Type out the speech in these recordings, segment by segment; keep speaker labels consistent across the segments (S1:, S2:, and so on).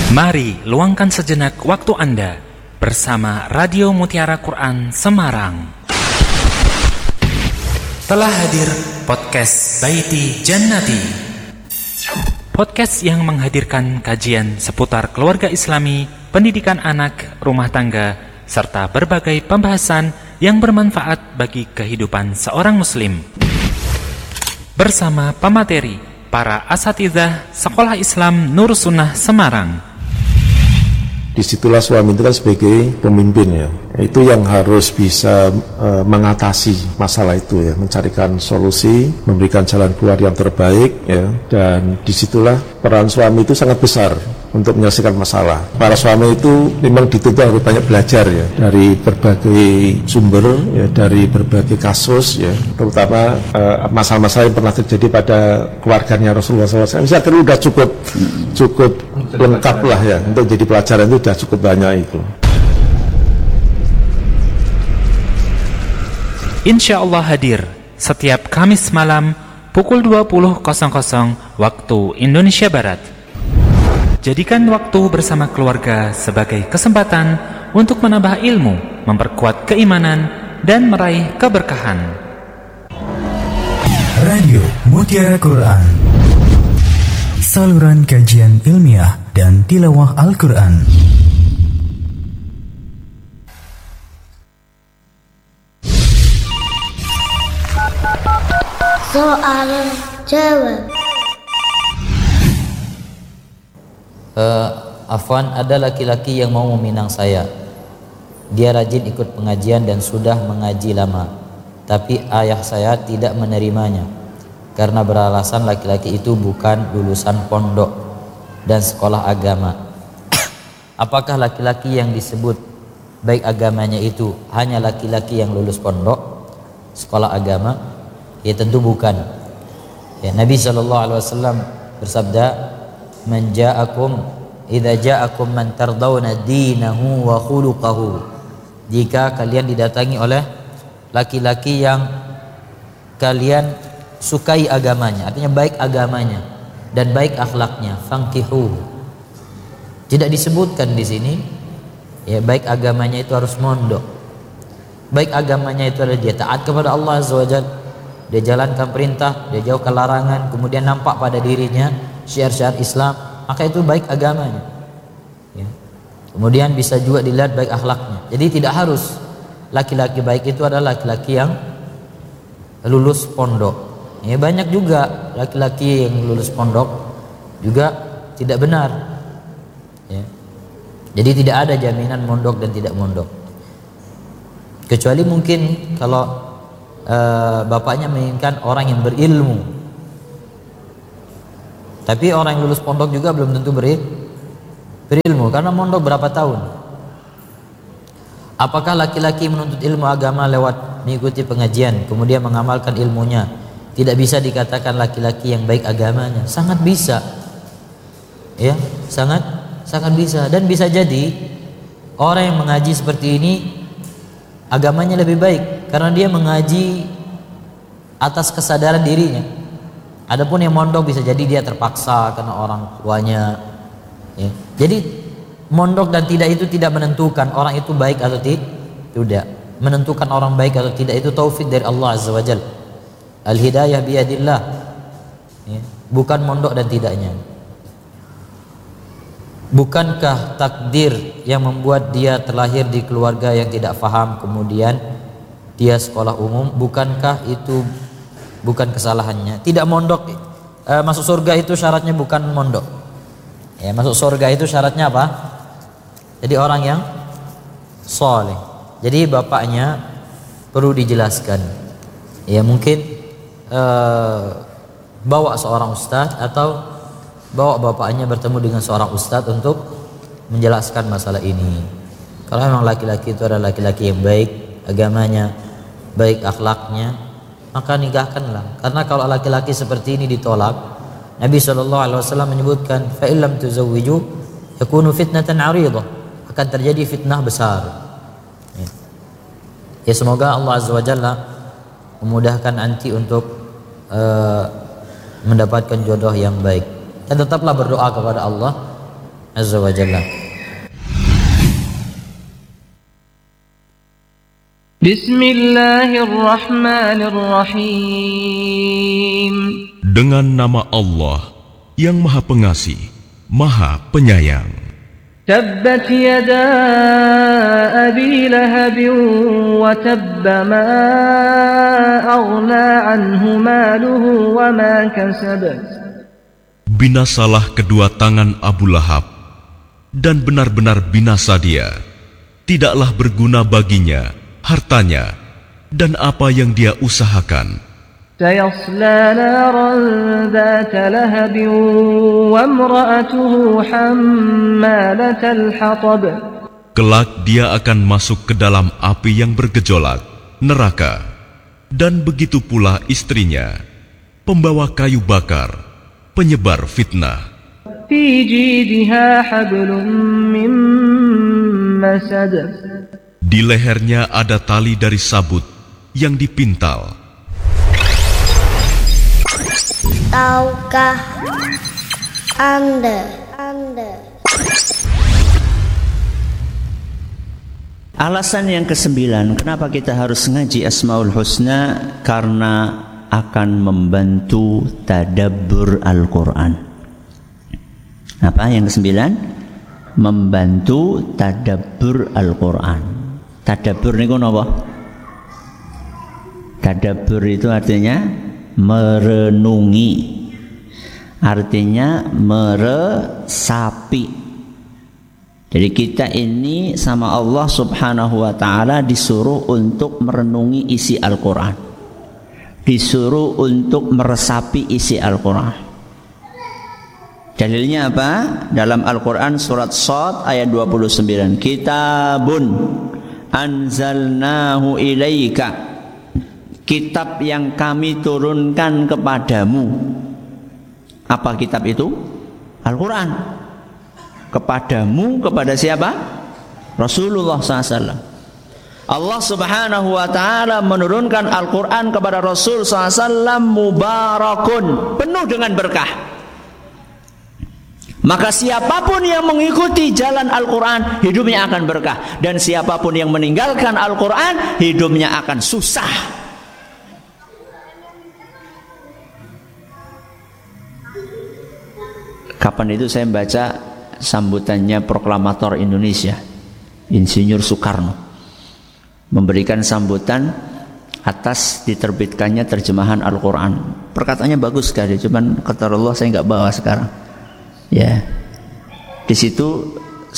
S1: Mari luangkan sejenak waktu Anda bersama Radio Mutiara Quran Semarang. Telah hadir podcast Baiti Jannati, podcast yang menghadirkan kajian seputar keluarga Islami, pendidikan anak, rumah tangga, serta berbagai pembahasan yang bermanfaat bagi kehidupan seorang muslim. Bersama pemateri, para asatidzah Sekolah Islam Nur Sunnah Semarang.
S2: Disitulah suami itu kan sebagai pemimpin ya, itu yang harus bisa mengatasi masalah itu ya, mencarikan solusi, memberikan jalan keluar yang terbaik ya, dan disitulah peran suami itu sangat besar untuk menyelesaikan masalah. Para suami itu memang dituntut harus banyak belajar ya, dari berbagai sumber ya, dari berbagai kasus ya, terutama masalah-masalah yang pernah terjadi pada keluarganya Rasulullah SAW. Saya kira sudah cukup lengkap lah ya, untuk jadi pelajaran itu sudah cukup banyak itu.
S1: Insya Allah hadir setiap Kamis malam pukul 20.00 waktu Indonesia Barat. Jadikan waktu bersama keluarga sebagai kesempatan untuk menambah ilmu, memperkuat keimanan, dan meraih keberkahan.
S3: Radio Mutiara Quran, saluran kajian ilmiah dan tilawah Al-Quran.
S4: Soal jawab.
S5: Afwan, ada laki-laki yang mau meminang saya. Dia rajin ikut pengajian dan sudah mengaji lama, tapi ayah saya tidak menerimanya karena beralasan laki-laki itu bukan lulusan pondok dan sekolah agama. Apakah laki-laki yang disebut baik agamanya itu hanya laki-laki yang lulus pondok, sekolah agama? Ya tentu bukan. Ya, Nabi SAW bersabda, "Man ja'akum idza ja'akum man tardawna dinahu wa khuluquhu." Jika kalian didatangi oleh laki-laki yang kalian sukai agamanya, artinya baik agamanya dan baik akhlaknya, fankihu. Tidak disebutkan di sini ya baik agamanya itu harus mondok. Baik agamanya itu adalah dia taat kepada Allah Azza wa Jalla, dia jalankan perintah, dia jauhkan larangan, kemudian nampak pada dirinya syiar-syiar Islam, maka itu baik agamanya ya. Kemudian bisa juga dilihat baik akhlaknya. Jadi tidak harus laki-laki baik itu adalah laki-laki yang lulus pondok ya. Banyak juga laki-laki yang lulus pondok juga tidak benar ya. Jadi tidak ada jaminan mondok dan tidak mondok, kecuali mungkin kalau bapaknya menginginkan orang yang berilmu. Tapi orang yang lulus pondok juga belum tentu berilmu, karena mondok berapa tahun. Apakah laki-laki menuntut ilmu agama lewat mengikuti pengajian kemudian mengamalkan ilmunya tidak bisa dikatakan laki-laki yang baik agamanya? Sangat bisa ya, sangat bisa. Dan bisa jadi orang yang mengaji seperti ini agamanya lebih baik karena dia mengaji atas kesadaran dirinya. Adapun yang mondok bisa jadi dia terpaksa karena orang tuanya ya. Jadi mondok dan tidak itu tidak menentukan orang itu baik atau tidak. Menentukan orang baik atau tidak itu taufik dari Allah Azza wa Jalla. Al-hidayah biyadillah ya. Bukan mondok dan tidaknya. Bukankah takdir yang membuat dia terlahir di keluarga yang tidak faham kemudian dia sekolah umum? Bukankah itu bukan kesalahannya? Tidak mondok masuk surga itu syaratnya bukan mondok ya. Masuk surga itu syaratnya apa? Jadi orang yang soleh. Jadi bapaknya perlu dijelaskan ya, mungkin bawa seorang ustadz atau bawa bapaknya bertemu dengan seorang ustadz untuk menjelaskan masalah ini. Kalau memang laki-laki itu adalah laki-laki yang baik agamanya, baik akhlaknya, maka nikahkanlah. Karena kalau laki-laki seperti ini ditolak, Nabi SAW menyebutkan, fa illam tuzawwiju yakunu fitnatan 'aridah, akan terjadi fitnah besar ya. Semoga Allah Azza wa Jalla memudahkan anti untuk mendapatkan jodoh yang baik. Dan tetaplah berdoa kepada Allah azza wa jalla.
S6: Bismillahirrahmanirrahim. Dengan nama Allah yang Maha Pengasih, Maha Penyayang. Tabbat yada abi lahab wa tabba ma aghna anhu maluhu wa ma kasab. Binasalah kedua tangan Abu Lahab, dan benar-benar binasa dia. Tidaklah berguna baginya hartanya dan apa yang dia usahakan. Sayasla naran dhata lahab wa imra'atuhu hammalatal hatab. Kelak dia akan masuk ke dalam api yang bergejolak, neraka, dan begitu pula istrinya, pembawa kayu bakar, penyebar fitnah. Fi jidha hablum min masad. Di lehernya ada tali dari sabut yang dipintal.
S4: Tahukah Anda?
S7: Alasan yang ke-9 kenapa kita harus ngaji Asmaul Husna, karena akan membantu tadabbur Al-Quran. Apa yang ke-9? Membantu tadabbur Al-Quran. Tadabbur ini apa? Tadabbur itu artinya merenungi, artinya meresapi. Jadi kita ini sama Allah subhanahu wa ta'ala disuruh untuk merenungi isi Al-Quran, disuruh untuk meresapi isi Al-Quran. Dalilnya apa? Dalam Al-Quran surat Shad ayat 29, kitabun anzalnahu ilaika, kitab yang kami turunkan kepadamu. Apa kitab itu? Al-Quran. Kepadamu, kepada siapa? Rasulullah SAW. Allah subhanahu wa ta'ala menurunkan Al-Quran kepada Rasul SAW mubarakun, penuh dengan berkah. Maka siapapun yang mengikuti jalan Al-Quran, hidupnya akan berkah. Dan siapapun yang meninggalkan Al-Quran, hidupnya akan susah. Kapan itu saya membaca sambutannya proklamator Indonesia, Insinyur Soekarno, memberikan sambutan atas diterbitkannya terjemahan Al-Quran. Perkataannya bagus sekali, cuman kata Allah saya nggak bawa sekarang. Ya, di situ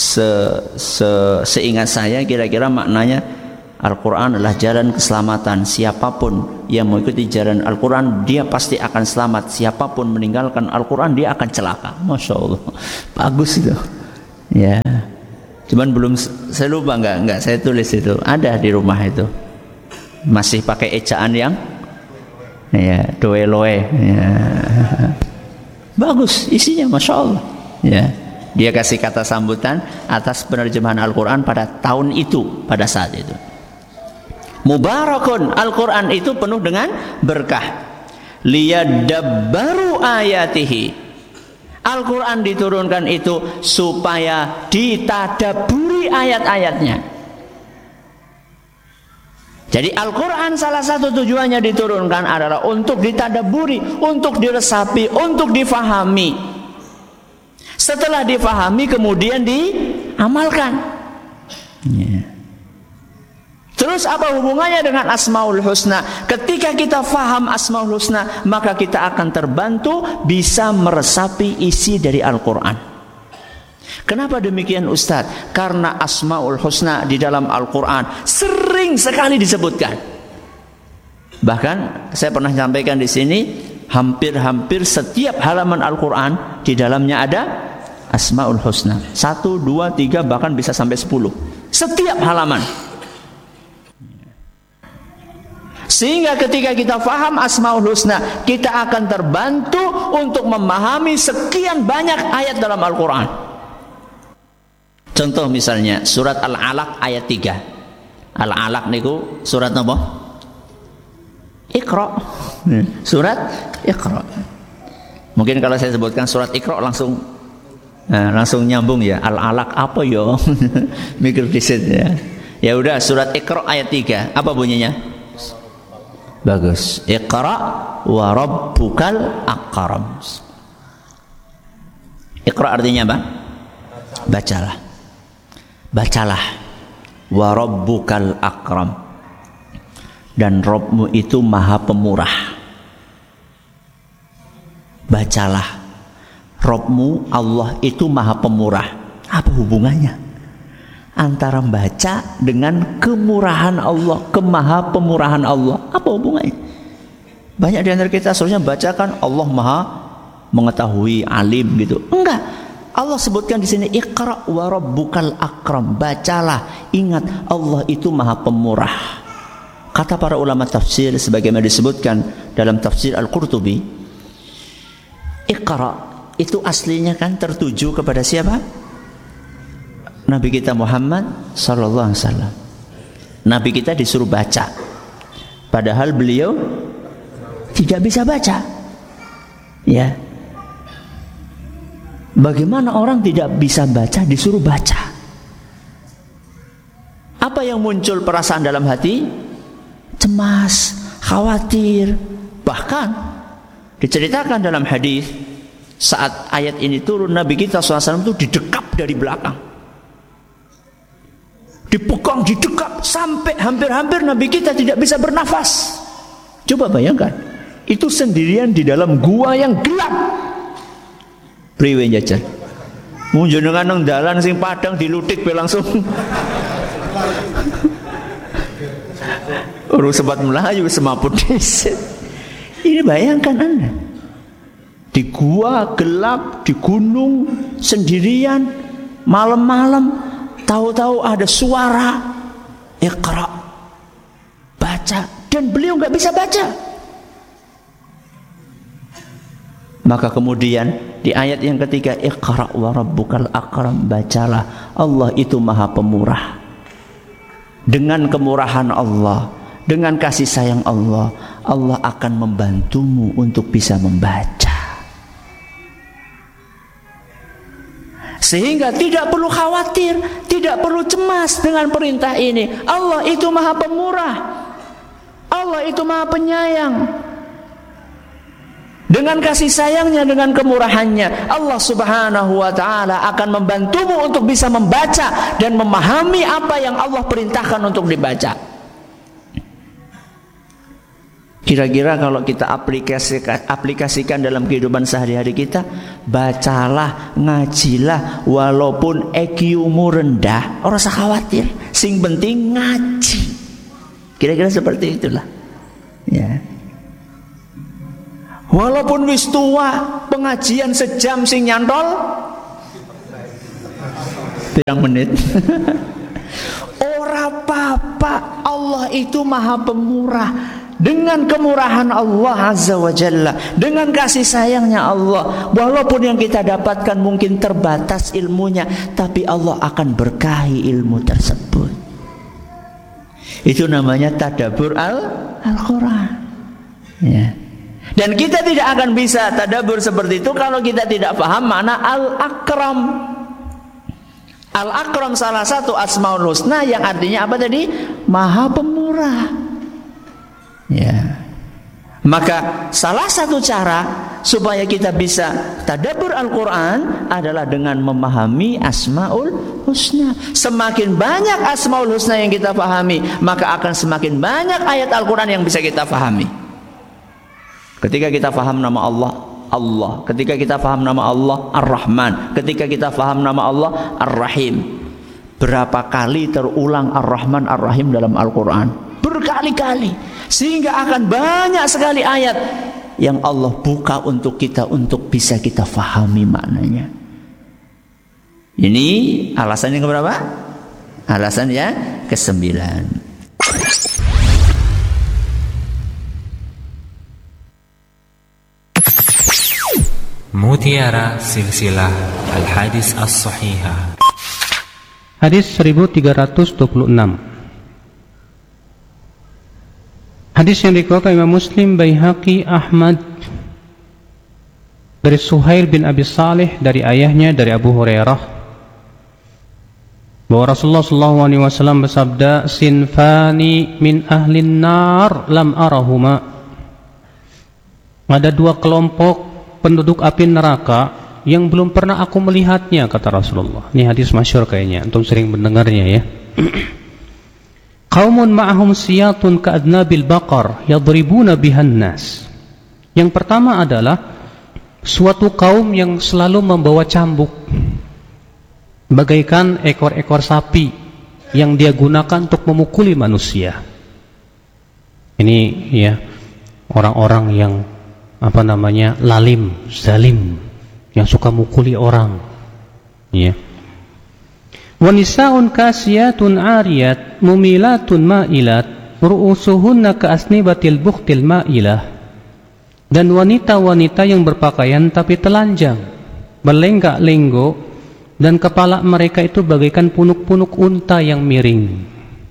S7: seingat saya kira-kira maknanya Al-Quran adalah jalan keselamatan. Siapapun yang mengikuti jalan Al-Quran, dia pasti akan selamat. Siapapun meninggalkan Al-Quran, dia akan celaka. Masya Allah, bagus itu. Ya, cuman belum, saya lupa nggak saya tulis itu. Ada di rumah itu, masih pakai ejaan yang ya doeloe. Ya. Bagus isinya, Masya Allah. Ya, dia kasih kata sambutan atas penerjemahan Al-Quran pada tahun itu, pada saat itu. Mubarakun, Al-Quran itu penuh dengan berkah. Liyadabbaru ayatihi, Al-Quran diturunkan itu supaya ditadaburi ayat-ayatnya. Jadi Al-Quran salah satu tujuannya diturunkan adalah untuk ditadaburi, untuk diresapi, untuk difahami. Setelah difahami kemudian diamalkan. Yeah. Terus apa hubungannya dengan Asmaul Husna? Ketika kita faham Asmaul Husna, maka kita akan terbantu bisa meresapi isi dari Al-Quran. Kenapa demikian Ustadz? Karena Asmaul Husna di dalam Al-Quran sering sekali disebutkan. Bahkan saya pernah sampaikan di sini, hampir setiap halaman Al-Quran di dalamnya ada Asmaul Husna. 1, 2, 3 bahkan bisa sampai 10. Setiap halaman. Sehingga ketika kita faham Asmaul Husna, kita akan terbantu untuk memahami sekian banyak ayat dalam Al-Quran. Contoh misalnya surat Al-Alaq ayat 3. Al-Alaq niku surat apa? Iqra. Surat Iqra. Mungkin kalau saya sebutkan surat Iqra langsung Nah, langsung nyambung ya, al-alaq apa yo? Mikir dikit ya. Ya udah, surat Iqra ayat 3. Apa bunyinya? Bagus. Iqra wa rabbukal akram. Iqra artinya apa? Bacalah. Bacalah. Wa rabbukal akram. Dan Rabbmu itu Maha Pemurah. Bacalah. Rabbmu Allah itu Maha Pemurah. Apa hubungannya antara baca dengan kemurahan Allah, kemaha pemurahan Allah? Apa hubungannya? Banyak di antara kita seharusnya bacakan Allah Maha mengetahui, alim gitu. Enggak. Allah sebutkan di sini Iqra wa rabbukal akram. Bacalah, ingat Allah itu Maha Pemurah. Kata para ulama tafsir sebagaimana disebutkan dalam tafsir Al-Qurtubi, Iqra itu aslinya kan tertuju kepada siapa? Nabi kita Muhammad sallallahu alaihi wasallam. Nabi kita disuruh baca, padahal beliau tidak bisa baca. Ya. Bagaimana orang tidak bisa baca disuruh baca? Apa yang muncul perasaan dalam hati? Cemas, khawatir. Bahkan diceritakan dalam hadis, saat ayat ini turun, Nabi kita SAW itu didekap dari belakang, dipegang, didekap sampai hampir-hampir Nabi kita tidak bisa bernafas. Coba bayangkan, itu sendirian di dalam gua yang gelap. Priwe jajan munjungan nang dalan sing padang dilutik be langsung urus sempat melayu semaput dhisik. Ini bayangkan Anda, di gua gelap, di gunung sendirian, malam-malam, tahu-tahu ada suara Iqra, baca, dan beliau nggak bisa baca. Maka kemudian di ayat yang ketiga, Iqra wa rabbukal akram, bacalah, Allah itu Maha Pemurah. Dengan kemurahan Allah, dengan kasih sayang Allah, Allah akan membantumu untuk bisa membaca. Sehingga tidak perlu khawatir, tidak perlu cemas dengan perintah ini. Allah itu Maha Pemurah. Allah itu Maha Penyayang. Dengan kasih sayangnya, dengan kemurahannya, Allah Subhanahu wa ta'ala akan membantumu untuk bisa membaca dan memahami apa yang Allah perintahkan untuk dibaca. Kira-kira kalau kita aplikasikan dalam kehidupan sehari-hari kita, bacalah, ngajilah, walaupun IQ-mu rendah, ora usah khawatir, sing penting ngaji. Kira-kira seperti itulah. Ya. Walaupun wis tua, pengajian sejam sing nyantol pirang menit. Ora apa-apa, Allah itu Maha Pemurah. Dengan kemurahan Allah Azza wa Jalla, dengan kasih sayangnya Allah, walaupun yang kita dapatkan mungkin terbatas ilmunya, tapi Allah akan berkahi ilmu tersebut. Itu namanya tadabbur Al-Quran. Ya. Dan kita tidak akan bisa tadabbur seperti itu kalau kita tidak paham makna Al-Akram. Al-Akram salah satu Asmaul Husna yang artinya apa tadi? Maha Pemurah. Ya. Maka salah satu cara supaya kita bisa tadabbur Al-Quran adalah dengan memahami Asmaul Husna. Semakin banyak Asmaul Husna yang kita pahami, maka akan semakin banyak ayat Al-Quran yang bisa kita pahami. Ketika kita faham nama Allah, Allah. Ketika kita faham nama Allah, Ar-Rahman. Ketika kita faham nama Allah, Ar-Rahim. Berapa kali terulang Ar-Rahman, Ar-Rahim dalam Al-Quran? Berkali-kali. Sehingga akan banyak sekali ayat yang Allah buka untuk kita, untuk bisa kita fahami maknanya. Ini alasan yang keberapa? Alasan yang ke-9.
S1: Mutiara Silsilah Al-Hadis As-Sahihah.
S8: Hadis 1326. Hadis yang dikeluarkan Imam Muslim, Baihaqi, Ahmad dari Suhail bin Abi Salih dari ayahnya dari Abu Hurairah bahwa Rasulullah SAW bersabda, sinfani min ahlin nar lam arahuma. Ada dua kelompok penduduk api neraka yang belum pernah aku melihatnya, kata Rasulullah. Ini hadis masyhur kayaknya, antum sering mendengarnya ya. Qaumun ma'ahum siyatun ka'adnabil baqar yadribuna bihan nas. Yang pertama adalah suatu kaum yang selalu membawa cambuk bagaikan ekor-ekor sapi yang dia gunakan untuk memukuli manusia. Ini ya orang-orang yang lalim, zalim, yang suka mukuli orang. Ya. Wa nisaa'un kasiyatun 'ariyat mumilatun ma'ilat ru'usuhunna ka'asnibatil bukhtil ma'ilah. Dan wanita-wanita yang berpakaian tapi telanjang, berlenggak-lenggok, dan kepala mereka itu bagaikan punuk-punuk unta yang miring.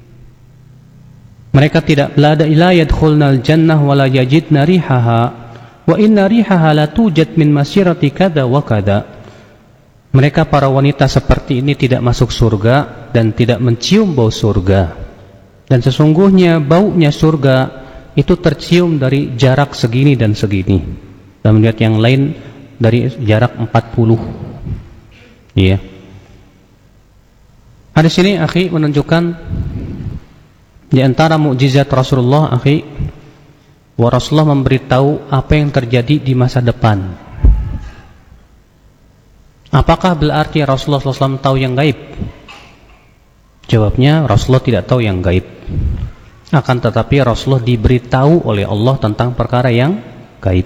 S8: Mereka tidak la yadkhulnal jannah wa la yajidna rihaha wa inna rihaha la tujad min masirati kada wa kada. Mereka para wanita seperti ini tidak masuk surga dan tidak mencium bau surga. Dan sesungguhnya baunya surga itu tercium dari jarak segini dan segini. Dan melihat yang lain dari jarak 40. Iya. Hadis ini akhi menunjukkan di antara mukjizat Rasulullah akhi, bahwa Rasulullah memberitahu apa yang terjadi di masa depan. Apakah berarti Rasulullah SAW tahu yang gaib? Jawabnya, Rasulullah tidak tahu yang gaib. Akan tetapi Rasulullah diberitahu oleh Allah tentang perkara yang gaib.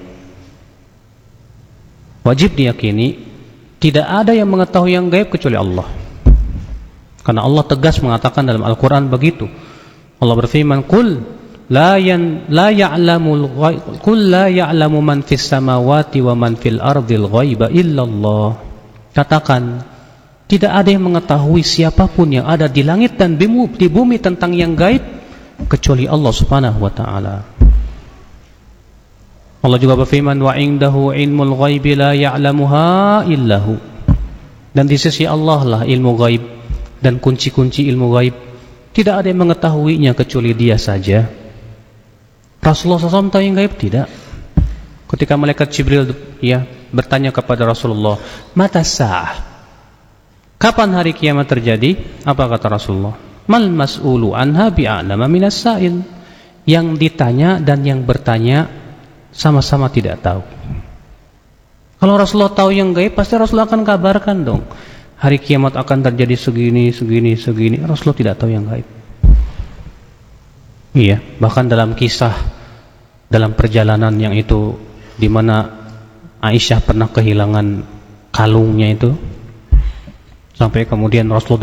S8: Wajib diyakini tidak ada yang mengetahui yang gaib kecuali Allah. Karena Allah tegas mengatakan dalam Al-Quran begitu. Allah berfirman, Qul la ya'lamu man fis samawati wa man fil ardil ghaiba illallah. Katakan, tidak ada yang mengetahui siapapun yang ada di langit dan di bumi tentang yang gaib kecuali Allah Subhanahu wa taala. Allah juga berfirman, wa indahu ilmul ghaibi la ya'lamuha illahu. Dan di sisi Allah lah ilmu gaib dan kunci-kunci ilmu gaib. Tidak ada yang mengetahuinya kecuali Dia saja. Rasulullah SAW tahu yang gaib? Tidak. Ketika malaikat Jibril bertanya kepada Rasulullah, mata sa'ah, kapan hari kiamat terjadi? Apa kata Rasulullah? Mal mas'ulu anha bi'a'lama minas sa'il. Yang ditanya dan yang bertanya sama-sama tidak tahu. Kalau Rasulullah tahu yang gaib, pasti Rasulullah akan kabarkan dong. Hari kiamat akan terjadi segini. Rasulullah tidak tahu yang gaib. Iya, bahkan dalam kisah dalam perjalanan yang itu di mana Aisyah pernah kehilangan kalungnya itu, sampai kemudian Rasulullah